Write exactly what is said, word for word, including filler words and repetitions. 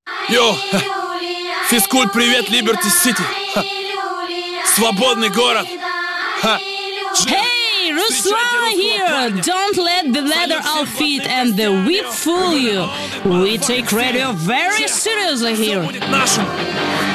Йоу, ха. Физкульт, привет, Либерти Сити. Ха. Свободный город. Ха. Hey, Ruslan here! Don't let the leather outfit and the whip fool you. We take radio very seriously here. Будет нашим.